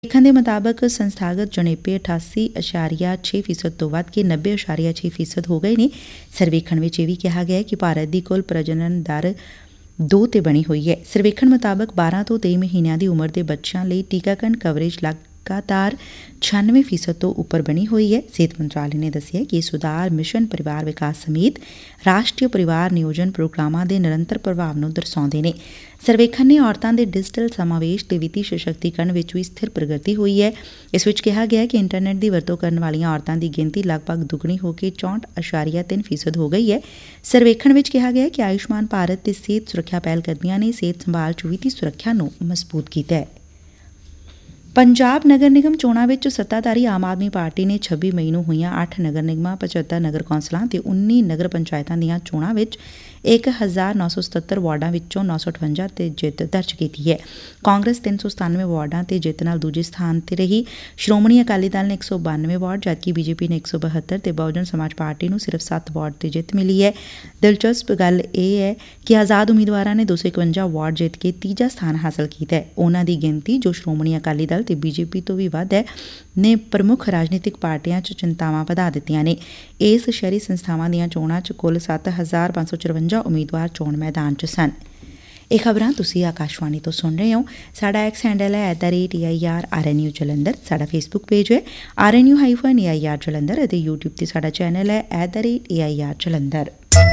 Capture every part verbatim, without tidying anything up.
ਸਰਵੇਖਣ ਦੇ ਮੁਤਾਬਕ ਸੰਸਥਾਗਤ ਜਣੇਪੇ ਅਠਾਸੀ ਅਸ਼ਾਰੀਆ ਛੇ ਫੀਸਦ ਤੋਂ ਵੱਧ ਕੇ ਨੱਬੇ ਅਸ਼ਾਰੀਆ ਛੇ ਫੀਸਦ ਹੋ ਗਏ ਨੇ। ਸਰਵੇਖਣ ਵਿੱਚ ਇਹ ਵੀ ਕਿਹਾ ਗਿਆ ਕਿ ਭਾਰਤ ਦੀ ਕੁੱਲ ਪ੍ਰਜਨਨ ਦਰ ਦੋ ਤੇ ਬਣੀ ਹੋਈ ਹੈ। ਸਰਵੇਖਣ ਮੁਤਾਬਕ ਬਾਰਾਂ ਤੋਂ ਤੇਈ ਮਹੀਨਿਆਂ ਦੀ ਉਮਰ ਦੇ ਬੱਚਿਆਂ ਲਈ ਟੀਕਾਕਰਨ ਕਵਰੇਜ ਲਗਾਤਾਰ ਛਿਆਨਵੇਂ ਫੀਸਦ ਤੋਂ ਉੱਪਰ ਬਣੀ ਹੋਈ ਹੈ। ਸਿਹਤ ਮੰਤਰਾਲੇ ਨੇ ਦੱਸਿਆ ਕਿ ਇਹ ਸੁਧਾਰ ਮਿਸ਼ਨ ਪਰਿਵਾਰ ਵਿਕਾਸ ਸਮੇਤ ਰਾਸ਼ਟਰੀ ਪਰਿਵਾਰ ਨਿਯੋਜਨ ਪ੍ਰੋਗਰਾਮਾਂ ਦੇ ਨਿਰੰਤਰ ਪ੍ਰਭਾਵ ਨੂੰ ਦਰਸਾਉਂਦੇ ਨੇ। ਸਰਵੇਖਣ ਨੇ ਔਰਤਾਂ ਦੇ ਡਿਜੀਟਲ ਸਮਾਵੇਸ਼ ਤੇ ਵਿੱਤੀ ਸਸ਼ਕਤੀਕਰਨ ਵਿੱਚ ਵੀ ਸਥਿਰ ਪ੍ਰਗਤੀ ਹੋਈ ਹੈ। ਇਸ ਵਿੱਚ ਕਿਹਾ ਗਿਆ ਕਿ ਇੰਟਰਨੈਟ ਦੀ ਵਰਤੋਂ ਕਰਨ ਵਾਲੀਆਂ ਔਰਤਾਂ ਦੀ ਗਿਣਤੀ ਲਗਭਗ ਦੁੱਗਣੀ ਹੋ ਕੇ ਚੌਂਹਠ ਅਸ਼ਾਰੀਆ ਤਿੰਨ ਫੀਸਦ ਹੋ ਗਈ ਹੈ। ਸਰਵੇਖਣ ਵਿੱਚ ਕਿਹਾ ਗਿਆ ਕਿ ਆਯੁਸ਼ਮਾਨ ਭਾਰਤ ਤੇ ਸਿਹਤ ਸੁਰੱਖਿਆ ਪਹਿਲਕਦਮੀਆਂ ਨੇ ਸਿਹਤ ਸੰਭਾਲ ਚ ਵਿੱਤੀ ਸੁਰੱਖਿਆ ਨੂੰ ਮਜ਼ਬੂਤ ਕੀਤਾ ਹੈ। ਪੰਜਾਬ ਨਗਰ ਨਿਗਮ ਚੋਣਾਂ ਵਿੱਚ ਸੱਤਾਧਾਰੀ ਆਮ ਆਦਮੀ ਪਾਰਟੀ ਨੇ ਛੱਬੀ ਮਈ ਨੂੰ ਹੋਈਆਂ ਅੱਠ ਨਗਰ ਨਿਗਮਾਂ, ਪਚੱਤਰ ਨਗਰ ਕੌਂਸਲਾਂ ਤੇ ਉੱਨੀ ਨਗਰ ਪੰਚਾਇਤਾਂ ਦੀਆਂ ਚੋਣਾਂ ਵਿੱਚ ਇੱਕ ਹਜ਼ਾਰ ਨੌ ਸੌ ਸਤੱਤਰ ਵਾਰਡਾਂ ਵਿੱਚੋਂ ਨੌ ਸੌ ਅਠਵੰਜਾ ਤੇ ਜਿੱਤ ਦਰਜ ਕੀਤੀ ਹੈ। ਕਾਂਗਰਸ ਤਿੰਨ ਸੌ ਸਤਾਨਵੇਂ ਵਾਰਡਾਂ ਤੇ ਜਿੱਤ ਨਾਲ ਦੂਜੇ ਸਥਾਨ ਤੇ ਰਹੀ। ਸ਼੍ਰੋਮਣੀ ਅਕਾਲੀ ਦਲ ਨੇ ਇੱਕ ਸੌ ਬਾਨਵੇਂ ਵਾਰਡ, ਜਦਕਿ ਬੀਜੇਪੀ ਨੇ ਇੱਕ ਸੌ ਬਹੱਤਰ ਤੇ ਬਹੁਜਨ ਸਮਾਜ ਪਾਰਟੀ ਨੂੰ ਸਿਰਫ ਸੱਤ ਵਾਰਡ ਤੇ ਜਿੱਤ ਮਿਲੀ ਹੈ। ਦਿਲਚਸਪ ਗੱਲ ਇਹ ਹੈ ਕਿ ਆਜ਼ਾਦ ਉਮੀਦਵਾਰਾਂ ਨੇ ਦੋ ਸੌ ਇਕਵੰਜਾ ਵਾਰਡ ਜਿੱਤ ਕੇ ਤੀਜਾ ਸਥਾਨ ਹਾਸਲ ਕੀਤਾ ਹੈ। ਉਨ੍ਹਾਂ ਦੀ ਗਿਣਤੀ, ਜੋ ਸ਼੍ਰੋਮਣੀ ਅਕਾਲੀ ਦਲ ਤੇ ਬੀਜੇਪੀ ਤੋਂ ਵੀ ਵੱਧ ਹੈ, ਨੇ ਪ੍ਰਮੁੱਖ ਰਾਜਨੀਤਿਕ ਪਾਰਟੀਆਂ ਚ ਚਿੰਤਾਵਾਂ ਵਧਾ ਦਿੱਤੀਆਂ ਨੇ। ਇਸ ਸ਼ਹਿਰੀ ਸੰਸਥਾਵਾਂ ਦੀਆਂ ਚੋਣਾਂ ਚ ਕੁੱਲ ਸੱਤ ਹਜ਼ਾਰ ਪੰਜ ਸੌ ਚੁਰੰਜਾ ਉਮੀਦਵਾਰ ਚੋਣ ਮੈਦਾਨ ਚ ਸਨ। ਇਹ ਖਬਰਾਂ ਤੁਸੀਂ ਆਕਾਸ਼ਵਾਣੀ ਤੋਂ ਸੁਣ ਰਹੇ ਹੋ। ਸਾਡਾ ਐਕਸ ਹੈਂਡਲ ਹੈ at the rate A I R R N U Jalandhar. ਸਾਡਾ ਫੇਸਬੁੱਕ ਪੇਜ ਹੈ R N U hyphen A I R Jalandhar ਅਤੇ ਯੂਟਿਊਬ ਤੇ ਸਾਡਾ ਚੈਨਲ ਹੈ at the rate A I R Jalandhar.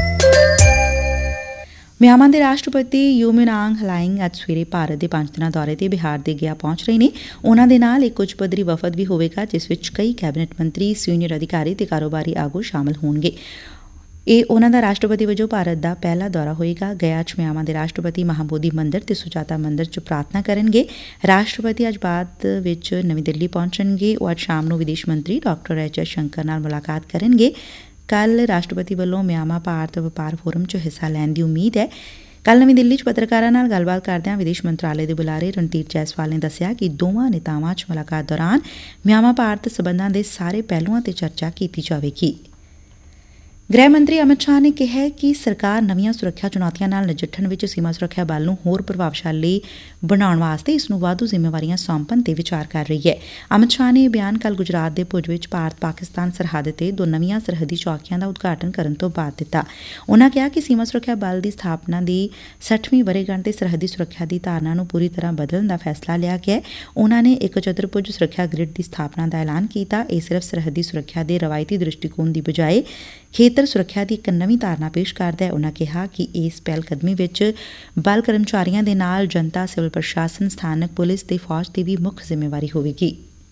Myanmar ਦੇ ਰਾਸ਼ਟਰਪਤੀ ਯੂ ਮਿਨ ਆਂਗ ਹਲਾਇੰਗ ਅੱਜ ਸਵੇਰੇ ਭਾਰਤ ਦੇ ਪੰਜ ਦਿਨਾਂ ਦੌਰੇ ਤੇ ਬਿਹਾਰ ਦੇ ਗਿਆ ਪਹੁੰਚ ਰਹੇ ਨੇ। ਉਨ੍ਹਾਂ ਦੇ ਨਾਲ ਇੱਕ ਉੱਚ ਪੱਧਰੀ ਵਫਦ ਵੀ ਹੋਵੇਗਾ, ਜਿਸ ਵਿੱਚ ਕਈ ਕੈਬਨਿਟ ਮੰਤਰੀ, ਸੀਨੀਅਰ ਅਧਿਕਾਰੀ ਤੇ ਕਾਰੋਬਾਰੀ ਆਗੂ ਸ਼ਾਮਲ ਹੋਣਗੇ। ਇਹ ਉਨ੍ਹਾਂ ਦਾ ਰਾਸ਼ਟਰਪਤੀ ਵਜੋਂ ਭਾਰਤ ਦਾ ਪਹਿਲਾ ਦੌਰਾ ਹੋਏਗਾ। ਗਿਆ ਚ ਮਿਆਂਮਾਰ ਦੇ ਰਾਸ਼ਟਰਪਤੀ ਮਹਾਬੋਧੀ ਮੰਦਰ ਤੇ ਸੁਜਾਤਾ ਮੰਦਰ ਚ ਪ੍ਰਾਰਥਨਾ ਕਰਨਗੇ। ਰਾਸ਼ਟਰਪਤੀ ਅੱਜ ਬਾਅਦ ਵਿੱਚ ਨਵੀਂ ਦਿੱਲੀ ਪਹੁੰਚਣਗੇ। ਉਹ ਅੱਜ ਸ਼ਾਮ ਨੂੰ ਵਿਦੇਸ਼ ਮੰਤਰੀ ਡਾਕਟਰ ਐਚ ਐਸ ਸ਼ੰਕਰ ਨਾਲ ਮੁਲਾਕਾਤ ਕਰਨਗੇ। ਕੱਲ੍ਹ ਰਾਸ਼ਟਰਪਤੀ ਵੱਲੋਂ ਮਿਆਂਮਾਰ ਭਾਰਤ ਵਪਾਰ ਫੋਰਮ ਚ ਹਿੱਸਾ ਲੈਣ ਦੀ ਉਮੀਦ ਹੈ। ਕੱਲ੍ਹ ਨਵੀਂ ਦਿੱਲੀ ਚ ਪੱਤਰਕਾਰਾਂ ਨਾਲ ਗੱਲਬਾਤ ਕਰਦਿਆਂ ਵਿਦੇਸ਼ ਮੰਤਰਾਲੇ ਦੇ ਬੁਲਾਰੇ ਰਣਧੀਰ ਜੈਸਵਾਲ ਨੇ ਦੱਸਿਆ ਕਿ ਦੋਵਾਂ ਨੇਤਾਵਾਂ ਚ ਮੁਲਾਕਾਤ ਦੌਰਾਨ ਮਿਆਂਮਾਰ ਭਾਰਤ ਸਬੰਧਾਂ ਦੇ ਸਾਰੇ ਪਹਿਲੂਆਂ ਤੇ ਚਰਚਾ ਕੀਤੀ ਜਾਵੇਗੀ। ਗ੍ਰਹਿ ਮੰਤਰੀ ਅਮਿਤ ਸ਼ਾਹ ਨੇ ਕਿਹੈ ਕਿ ਸਰਕਾਰ ਨਵੀਆਂ ਸੁਰੱਖਿਆ ਚੁਣੌਤੀਆਂ ਨਾਲ ਨਜਿੱਠਣ ਵਿੱਚ ਸੀਮਾ ਸੁਰੱਖਿਆ ਬਲ ਨੂੰ ਹੋਰ ਪ੍ਰਭਾਵਸ਼ਾਲੀ ਬਣਾਉਣ ਵਾਸਤੇ ਇਸ ਨੂੰ ਵਾਧੂ ਜ਼ਿੰਮੇਵਾਰੀਆਂ ਸੌਂਪਣ ਤੇ ਵਿਚਾਰ ਕਰ ਰਹੀ ਹੈ। ਅਮਿਤ ਸ਼ਾਹ ਨੇ ਇਹ ਬਿਆਨ ਕੱਲ੍ਹ ਗੁਜਰਾਤ ਦੇ ਭੁਜ ਵਿੱਚ ਭਾਰਤ ਪਾਕਿਸਤਾਨ ਸਰਹੱਦ ਤੇ ਦੋ ਨਵੀਆਂ ਸਰਹੱਦੀ ਚੌਕੀਆਂ ਦਾ ਉਦਘਾਟਨ ਕਰਨ ਤੋਂ ਬਾਅਦ ਦਿੱਤਾ। ਉਨ੍ਹਾਂ ਕਿਹਾ ਕਿ ਸੀਮਾ ਸੁਰੱਖਿਆ ਬਲ ਦੀ ਸਥਾਪਨਾ ਦੀ ਸੱਠਵੀਂ ਵਰ੍ਹੇਗੰਢ ਤੇ ਸਰਹੱਦੀ ਸੁਰੱਖਿਆ ਦੀ ਧਾਰਨਾ ਨੂੰ ਪੂਰੀ ਤਰ੍ਹਾਂ ਬਦਲਣ ਦਾ ਫੈਸਲਾ ਲਿਆ ਗਿਆ। ਉਨ੍ਹਾਂ ਨੇ ਇੱਕ ਚਤੁਰਭੁਜ ਸੁਰੱਖਿਆ ਗ੍ਰਿਡ ਦੀ ਸਥਾਪਨਾ ਦਾ ਐਲਾਨ ਕੀਤਾ। ਇਹ ਸਿਰਫ ਸਰਹੱਦੀ ਸੁਰੱਖਿਆ ਦੇ ਰਵਾਇਤੀ ਦ੍ਰਿਸ਼ਟੀਕੋਣ ਦੀ ਬਜਾਏ ਖੇਤਰ ਸੁਰੱਖਿਆ ਦੀ ਇੱਕ ਨਵੀਂ ਧਾਰਨਾ ਪੇਸ਼ ਕਰਦਾ ਹੈ। ਉਨ੍ਹਾਂ ਕਿਹਾ ਕਿ ਇਸ ਪਹਿਲਕਦਮੀ ਵਿੱਚ ਬਲ ਕਰਮਚਾਰੀਆਂ ਦੇ ਨਾਲ ਜਨਤਾ, ਸਿਵਲ ਪ੍ਰਸ਼ਾਸਨ, ਸਥਾਨਕ ਪੁਲਿਸ ਤੇ ਫੌਜ ਦੀ ਵੀ ਮੁੱਖ ਜ਼ਿੰਮੇਵਾਰੀ ਹੋਵੇਗੀ।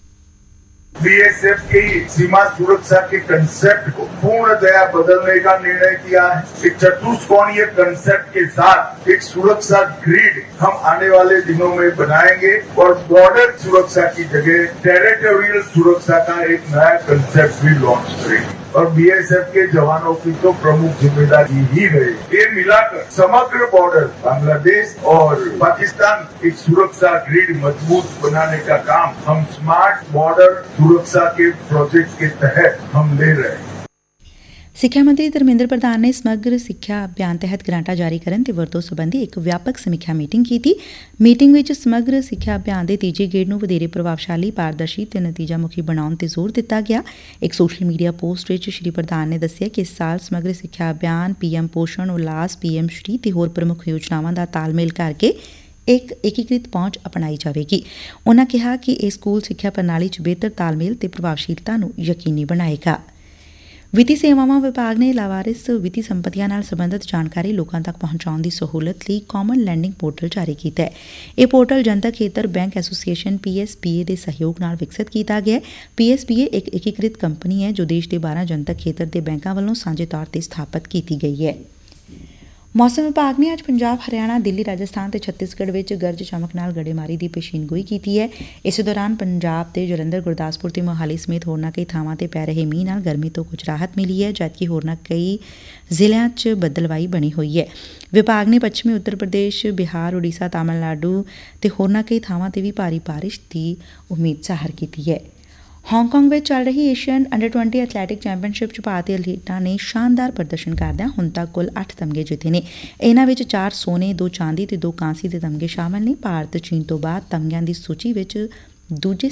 बीएसएफ की सीमा सुरक्षा के कंसेप्ट को पूर्णतया बदलने का निर्णय किया है। एक चतुष्कोणीय कंसेप्ट के साथ एक सुरक्षा ग्रिड हम आने वाले दिनों में बनाएंगे और बॉर्डर सुरक्षा की जगह टेरिटोरियल सुरक्षा का एक नया कंसेप्ट भी लॉन्च करेंगे। और बीएसएफ के जवानों की तो प्रमुख जिम्मेदारी ही रही। ये मिलाकर समग्र बॉर्डर बांग्लादेश और पाकिस्तान एक सुरक्षा ग्रिड मजबूत बनाने का काम हम स्मार्ट बॉर्डर सुरक्षा के प्रोजेक्ट के तहत हम ले रहे हैं। ਸਿੱਖਿਆ ਮੰਤਰੀ ਧਰਮਿੰਦਰ ਪ੍ਰਧਾਨ ਨੇ ਸਮਗਰ ਸਿੱਖਿਆ ਅਭਿਆਨ ਤਹਿਤ ਗ੍ਰਾਂਟਾਂ ਜਾਰੀ ਕਰਨ ਤੇ ਵਰਤੋਂ ਸਬੰਧੀ ਇੱਕ ਵਿਆਪਕ ਸਮੀਖਿਆ ਮੀਟਿੰਗ ਕੀਤੀ। ਮੀਟਿੰਗ ਵਿੱਚ ਸਮਗਰ ਸਿੱਖਿਆ ਅਭਿਆਨ ਦੇ ਤੀਜੇ ਗੇੜ ਨੂੰ ਵਧੇਰੇ ਪ੍ਰਭਾਵਸ਼ਾਲੀ, ਪਾਰਦਰਸ਼ੀ ਤੇ ਨਤੀਜਾ ਮੁਖੀ ਬਣਾਉਣ ਤੇ ਜ਼ੋਰ ਦਿੱਤਾ ਗਿਆ। ਇੱਕ ਸੋਸ਼ਲ ਮੀਡੀਆ ਪੋਸਟ ਵਿੱਚ ਸ਼੍ਰੀ ਪ੍ਰਧਾਨ ਨੇ ਦੱਸਿਆ ਕਿ ਇਸ ਸਾਲ ਸਮਗਰ ਸਿੱਖਿਆ ਅਭਿਆਨ, ਪੀਐਮ ਪੋਸ਼ਣ, ਉਲਾਸ, ਪੀਐਮ ਸ਼੍ਰੀ ਤੇ ਹੋਰ ਪ੍ਰਮੁੱਖ ਯੋਜਨਾਵਾਂ ਦਾ ਤਾਲਮੇਲ ਕਰਕੇ ਇੱਕ ਏਕੀਕ੍ਰਿਤ ਪਹੁੰਚ ਅਪਣਾਈ ਜਾਵੇਗੀ। ਉਨ੍ਹਾਂ ਕਿਹਾ ਕਿ ਇਹ ਸਕੂਲ ਸਿੱਖਿਆ ਪ੍ਰਣਾਲੀ ਚ ਬਿਹਤਰ ਤਾਲਮੇਲ ਤੇ ਪ੍ਰਭਾਵਸ਼ੀਲਤਾ ਨੂੰ ਯਕੀਨੀ ਬਣਾਏਗਾ। ਵਿੱਤੀ ਸੇਵਾਵਾਂ ਵਿਭਾਗ ਨੇ ਲਾਵਾਰਿਸ ਵਿੱਤੀ ਸੰਪਤੀਆਂ ਨਾਲ ਸਬੰਧਤ ਜਾਣਕਾਰੀ ਲੋਕਾਂ ਤੱਕ ਪਹੁੰਚਾਉਣ ਦੀ ਸਹੂਲਤ ਲਈ ਕਾਮਨ ਲੈਂਡਿੰਗ ਪੋਰਟਲ ਜਾਰੀ ਕੀਤਾ ਹੈ। ਇਹ ਪੋਰਟਲ ਜਨਤਕ ਖੇਤਰ bank association P S B A ਦੇ ਸਹਿਯੋਗ ਨਾਲ ਵਿਕਸਿਤ ਕੀਤਾ ਗਿਆ ਹੈ। ਪੀ ਐਸ ਬੀ ਏ ਇੱਕ ਏਕੀਕ੍ਰਿਤ ਕੰਪਨੀ ਹੈ ਜੋ ਦੇਸ਼ ਦੇ ਬਾਰਾਂ ਜਨਤਕ ਖੇਤਰ ਦੇ ਬੈਂਕਾਂ ਵੱਲੋਂ ਸਾਂਝੇ ਤੌਰ ਤੇ ਸਥਾਪਤ ਕੀਤੀ ਗਈ ਹੈ। ਮੌਸਮ ਵਿਭਾਗ ਨੇ ਅੱਜ ਪੰਜਾਬ, ਹਰਿਆਣਾ, ਦਿੱਲੀ, ਰਾਜਸਥਾਨ ਤੇ ਛੱਤੀਸਗੜ੍ਹ ਵਿੱਚ ਗਰਜ ਚਮਕ ਨਾਲ ਗੜੇਮਾਰੀ ਦੀ ਪੇਸ਼ੀਨਗੋਈ ਕੀਤੀ ਹੈ। ਇਸੇ ਦੌਰਾਨ ਪੰਜਾਬ ਦੇ ਜਲੰਧਰ, ਗੁਰਦਾਸਪੁਰ ਤੇ ਮੋਹਾਲੀ ਸਮੇਤ ਹੋਰਨਾਂ ਕਈ ਥਾਵਾਂ ਤੇ ਪੈ ਰਹੇ ਮੀਂਹ ਨਾਲ ਗਰਮੀ ਤੋਂ ਕੁਝ ਰਾਹਤ ਮਿਲੀ ਹੈ, ਜਦਕਿ ਹੋਰਨਾਂ ਕਈ ਜ਼ਿਲ੍ਹਿਆਂ ਚ ਬੱਦਲਵਾਈ ਬਣੀ ਹੋਈ ਹੈ। ਵਿਭਾਗ ਨੇ ਪੱਛਮੀ ਉੱਤਰ ਪ੍ਰਦੇਸ਼, ਬਿਹਾਰ, ਉੜੀਸਾ, ਤਾਮਿਲਨਾਡੂ ਤੇ ਹੋਰਨਾਂ ਕਈ ਥਾਵਾਂ ਤੇ ਵੀ ਭਾਰੀ ਬਾਰਿਸ਼ ਦੀ ਉਮੀਦ ਜ਼ਾਹਰ ਕੀਤੀ ਹੈ। ਹਾਂਗਕਾਂਗ ਵਿੱਚ ਚੱਲ ਰਹੀ Asian under twenty athletic championship ਚ ਭਾਰਤੀ ਐਥਲੀਟਾਂ ਨੇ ਸ਼ਾਨਦਾਰ ਪ੍ਰਦਰਸ਼ਨ ਕਰਦਿਆਂ ਹੁਣ ਤੱਕ ਕੁੱਲ ਅੱਠ ਤਮਗੇ ਜਿੱਤੇ ਨੇ। ਇਨ੍ਹਾਂ ਵਿੱਚ ਚਾਰ ਸੋਨੇ, ਦੋ ਚਾਂਦੀ ਤੇ ਦੋ ਕਾਂਸੀ ਦੇ ਤਮਗੇ ਸ਼ਾਮਲ ਨੇ। ਭਾਰਤ ਚੀਨ ਤੋਂ ਬਾਅਦ ਤਮਗਿਆਂ ਦੀ ਸੂਚੀ ਵਿੱਚ ਦੂਜੇ